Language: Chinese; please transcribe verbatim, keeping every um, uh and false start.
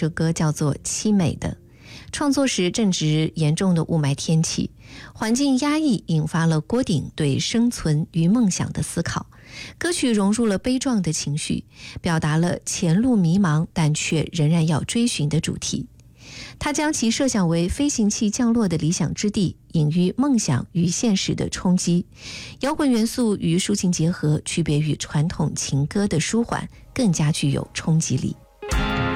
首歌叫做《凄美的》。创作时正值严重的雾霾天气，环境压抑引发了郭顶对生存与梦想的思考。歌曲融入了悲壮的情绪，表达了前路迷茫但却仍然要追寻的主题。他将其设想为飞行器降落的理想之地，隐喻梦想与现实的冲击。摇滚元素与抒情结合，区别于传统情歌的舒缓，更加具有冲击力。